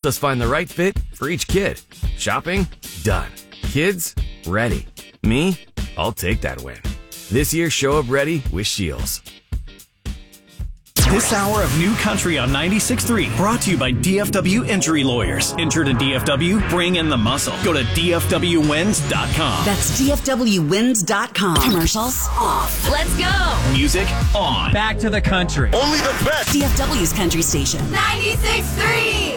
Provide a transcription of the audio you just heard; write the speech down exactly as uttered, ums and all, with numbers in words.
us find the right fit for each kid. Shopping? Done. Kids? Ready. Me? I'll take that win. This year, show up ready with Scheels. This hour of New Country on ninety-six point three brought to you by D F W Injury Lawyers. Injured in D F W? Bring in the muscle. Go to D F W wins dot com. That's D F W wins dot com. Commercials off. Let's go. Music on. Back to the country. Only the best. D F W's country station. ninety-six point three.